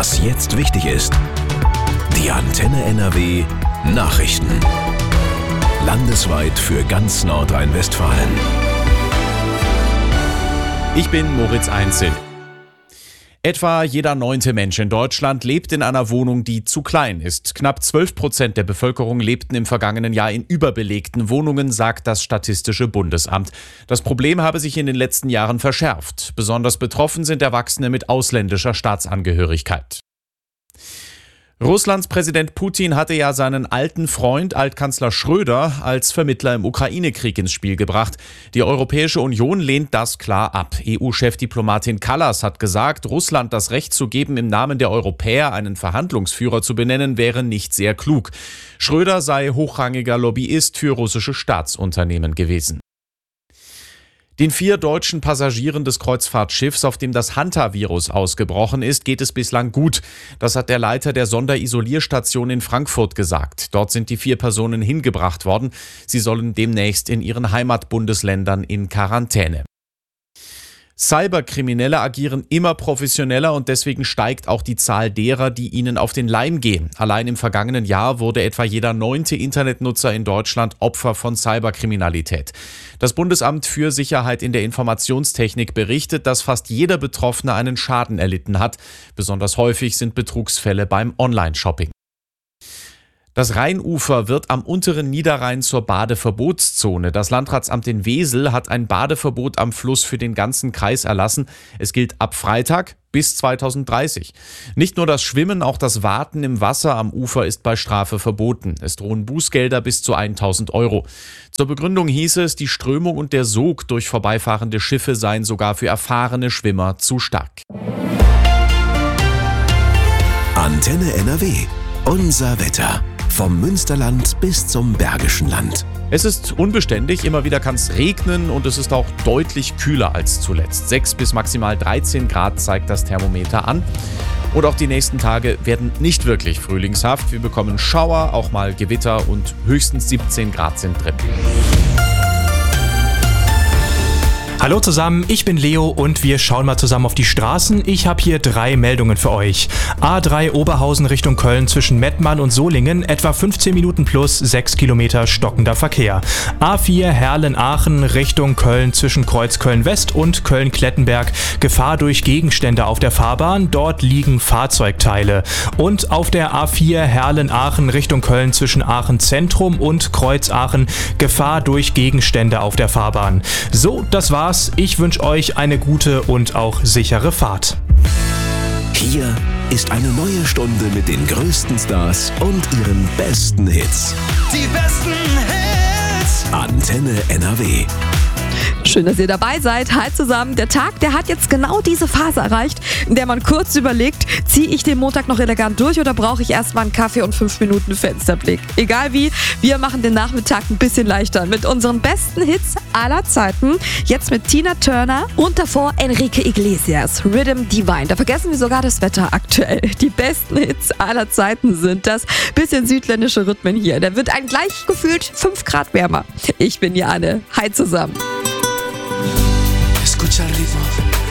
Was jetzt wichtig ist. Die Antenne NRW Nachrichten. Landesweit für ganz Nordrhein-Westfalen. Ich bin Moritz Einzel. Etwa jeder 9. Mensch in Deutschland lebt in einer Wohnung, die zu klein ist. Knapp 12% der Bevölkerung lebten im vergangenen Jahr in überbelegten Wohnungen, sagt das Statistische Bundesamt. Das Problem habe sich in den letzten Jahren verschärft. Besonders betroffen sind Erwachsene mit ausländischer Staatsangehörigkeit. Russlands Präsident Putin hatte ja seinen alten Freund, Altkanzler Schröder, als Vermittler im Ukraine-Krieg ins Spiel gebracht. Die Europäische Union lehnt das klar ab. EU-Chefdiplomatin Kallas hat gesagt, Russland das Recht zu geben, im Namen der Europäer einen Verhandlungsführer zu benennen, wäre nicht sehr klug. Schröder sei hochrangiger Lobbyist für russische Staatsunternehmen gewesen. Den 4 deutschen Passagieren des Kreuzfahrtschiffs, auf dem das Hantavirus ausgebrochen ist, geht es bislang gut. Das hat der Leiter der Sonderisolierstation in Frankfurt gesagt. Dort sind die 4 Personen hingebracht worden. Sie sollen demnächst in ihren Heimatbundesländern in Quarantäne. Cyberkriminelle agieren immer professioneller und deswegen steigt auch die Zahl derer, die ihnen auf den Leim gehen. Allein im vergangenen Jahr wurde etwa jeder 9. Internetnutzer in Deutschland Opfer von Cyberkriminalität. Das Bundesamt für Sicherheit in der Informationstechnik berichtet, dass fast jeder Betroffene einen Schaden erlitten hat. Besonders häufig sind Betrugsfälle beim Online-Shopping. Das Rheinufer wird am unteren Niederrhein zur Badeverbotszone. Das Landratsamt in Wesel hat ein Badeverbot am Fluss für den ganzen Kreis erlassen. Es gilt ab Freitag bis 2030. Nicht nur das Schwimmen, auch das Warten im Wasser am Ufer ist bei Strafe verboten. Es drohen Bußgelder bis zu 1.000 €. Zur Begründung hieß es, die Strömung und der Sog durch vorbeifahrende Schiffe seien sogar für erfahrene Schwimmer zu stark. Antenne NRW. Unser Wetter. Vom Münsterland bis zum Bergischen Land. Es ist unbeständig, immer wieder kann es regnen und es ist auch deutlich kühler als zuletzt. 6 bis maximal 13 Grad zeigt das Thermometer an. Und auch die nächsten Tage werden nicht wirklich frühlingshaft. Wir bekommen Schauer, auch mal Gewitter und höchstens 17 Grad sind drin. Hallo zusammen, ich bin Leo und wir schauen mal zusammen auf die Straßen. Ich habe hier 3 Meldungen für euch. A3 Oberhausen Richtung Köln zwischen Mettmann und Solingen, etwa 15 Minuten plus 6 Kilometer stockender Verkehr. A4 Herlen-Aachen Richtung Köln zwischen Kreuzköln-West und Köln-Klettenberg, Gefahr durch Gegenstände auf der Fahrbahn, dort liegen Fahrzeugteile. Und auf der A4 Herlen-Aachen Richtung Köln zwischen Aachen-Zentrum und Kreuz-Aachen, Gefahr durch Gegenstände auf der Fahrbahn. So, das war's. Ich wünsche euch eine gute und auch sichere Fahrt. Hier ist eine neue Stunde mit den größten Stars und ihren besten Hits. Die besten Hits. Antenne NRW. Schön, dass ihr dabei seid. Hi zusammen. Der Tag, der hat jetzt genau diese Phase erreicht, in der man kurz überlegt, ziehe ich den Montag noch elegant durch oder brauche ich erstmal einen Kaffee und 5 Minuten Fensterblick? Egal wie, wir machen den Nachmittag ein bisschen leichter mit unseren besten Hits aller Zeiten. Jetzt mit Tina Turner und davor Enrique Iglesias, Rhythm Divine. Da vergessen wir sogar das Wetter aktuell. Die besten Hits aller Zeiten sind das. Bisschen südländische Rhythmen hier. Da wird ein gleich gefühlt 5 Grad wärmer. Ich bin Jane. Hi zusammen. Escucha el ritmo.